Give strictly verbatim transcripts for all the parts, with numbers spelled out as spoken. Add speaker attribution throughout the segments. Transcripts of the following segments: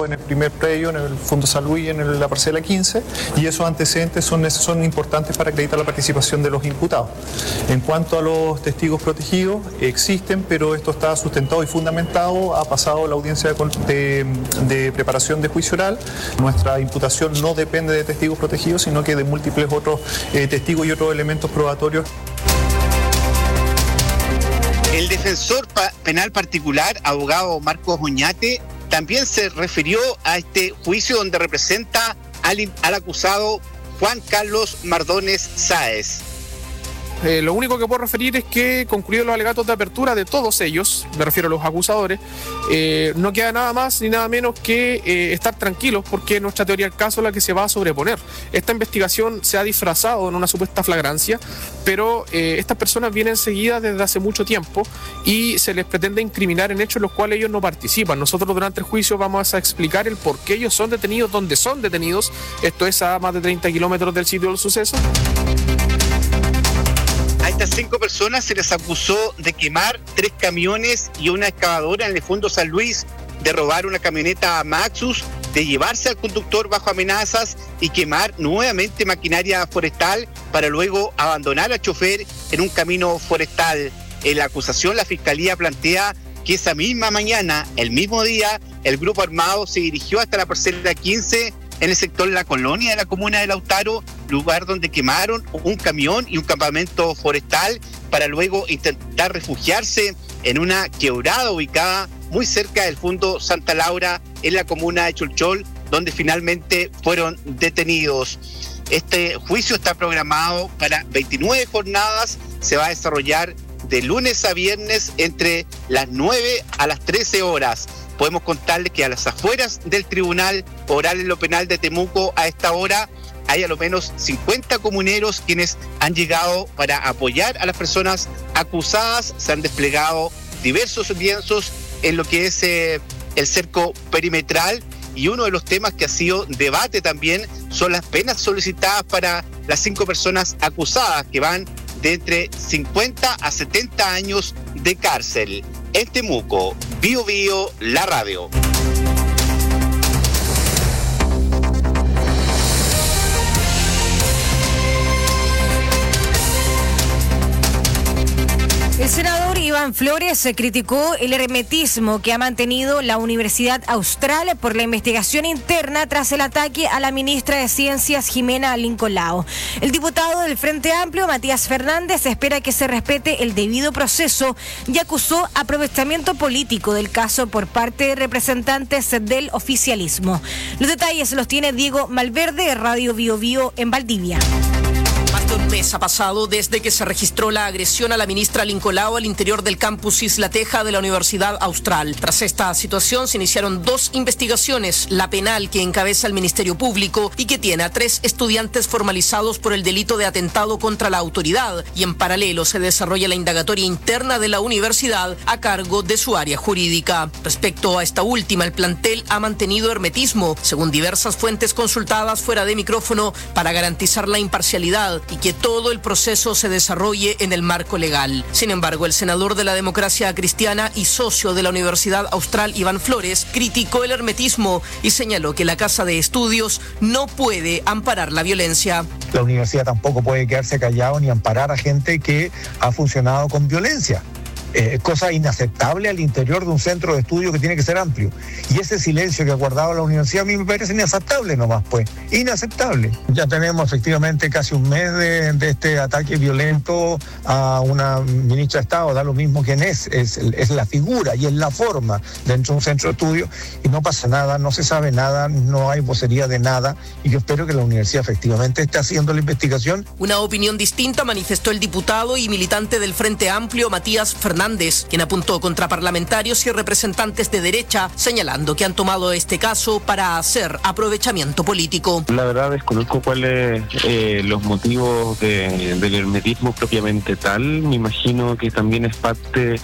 Speaker 1: ocurrió en el primer predio, en el Fondo Salud y en la parcela quince, y esos antecedentes son, son importantes para acreditar la participación de los imputados. En cuanto a los testigos protegidos, existen, pero esto está sustentado y fundamentado, ha pasado la audiencia de, de preparación de juicio oral. Nuestra imputación no depende de testigos protegidos, sino que de múltiples otros eh, testigos y otros elementos probatorios.
Speaker 2: El defensor penal particular, abogado Marcos Oñate, también se refirió a este juicio donde representa al, al acusado Juan Carlos Mardones Sáez.
Speaker 3: Eh, lo único que puedo referir es que, concluidos los alegatos de apertura de todos ellos, me refiero a los acusadores, eh, no queda nada más ni nada menos que eh, estar tranquilos, porque nuestra teoría del caso es la que se va a sobreponer. Esta investigación se ha disfrazado en una supuesta flagrancia, pero eh, estas personas vienen seguidas desde hace mucho tiempo y se les pretende incriminar en hechos en los cuales ellos no participan. Nosotros durante el juicio vamos a explicar el por qué ellos son detenidos, dónde son detenidos, esto es a más de treinta kilómetros del sitio del suceso.
Speaker 2: A estas cinco personas se les acusó de quemar tres camiones y una excavadora en el Fondo San Luis, de robar una camioneta Maxus, de llevarse al conductor bajo amenazas y quemar nuevamente maquinaria forestal para luego abandonar al chofer en un camino forestal. En la acusación, la Fiscalía plantea que esa misma mañana, el mismo día, el grupo armado se dirigió hasta la parcela quince en el sector La Colonia de la comuna de Lautaro, lugar donde quemaron un camión y un campamento forestal para luego intentar refugiarse en una quebrada ubicada muy cerca del Fondo Santa Laura en la comuna de Cholchol, donde finalmente fueron detenidos. Este juicio está programado para veintinueve jornadas, se va a desarrollar de lunes a viernes entre las nueve a las trece horas. Podemos contarles que a las afueras del Tribunal Oral en lo Penal de Temuco a esta hora hay a lo menos cincuenta comuneros quienes han llegado para apoyar a las personas acusadas. Se han desplegado diversos lienzos en lo que es eh, el cerco perimetral, y uno de los temas que ha sido debate también son las penas solicitadas para las cinco personas acusadas, que van de entre cincuenta a setenta años de cárcel. En Temuco, Bio Bio, la radio.
Speaker 4: El senador Iván Flores se criticó el hermetismo que ha mantenido la Universidad Austral por la investigación interna tras el ataque a la ministra de Ciencias, Jimena Lincolao. El diputado del Frente Amplio, Matías Fernández, espera que se respete el debido proceso y acusó aprovechamiento político del caso por parte de representantes del oficialismo. Los detalles los tiene Diego Malverde, Radio Bio Bio en Valdivia.
Speaker 5: Más de un mes ha pasado desde que se registró la agresión a la ministra Lincolao al interior del campus Isla Teja de la Universidad Austral. Tras esta situación se iniciaron dos investigaciones, la penal que encabeza el Ministerio Público y que tiene a tres estudiantes formalizados por el delito de atentado contra la autoridad, y en paralelo se desarrolla la indagatoria interna de la universidad a cargo de su área jurídica. Respecto a esta última, el plantel ha mantenido hermetismo, según diversas fuentes consultadas fuera de micrófono, para garantizar la imparcialidad y que todo el proceso se desarrolle en el marco legal. Sin embargo, el senador de la Democracia Cristiana y socio de la Universidad Austral, Iván Flores, criticó el hermetismo y señaló que la Casa de Estudios no puede amparar la violencia.
Speaker 6: La universidad tampoco puede quedarse callado ni amparar a gente que ha funcionado con violencia. Eh, cosa inaceptable al interior de un centro de estudio que tiene que ser amplio. Y ese silencio que ha guardado la universidad a mí me parece inaceptable nomás, pues, inaceptable. Ya tenemos efectivamente casi un mes de, de este ataque violento a una ministra de Estado, da lo mismo quién es, es, es la figura y es la forma dentro de un centro de estudio, y no pasa nada, no se sabe nada, no hay vocería de nada, y yo espero que la universidad efectivamente esté haciendo la investigación.
Speaker 5: Una opinión distinta manifestó el diputado y militante del Frente Amplio, Matías Fernández, quien apuntó contra parlamentarios y representantes de derecha, señalando que han tomado este caso para hacer aprovechamiento político.
Speaker 7: La verdad desconozco cuáles eh, los motivos de, del hermetismo propiamente tal. Me imagino que también es parte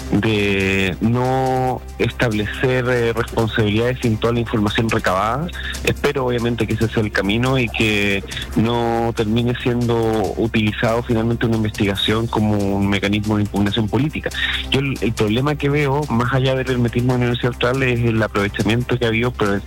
Speaker 7: de no establecer eh, responsabilidades sin toda la información recabada. Espero obviamente que ese sea el camino y que no termine siendo utilizado finalmente una investigación como un mecanismo de impugnación política. Yo el, el problema que veo, más allá del hermetismo de la Universidad Austral, es el aprovechamiento que ha habido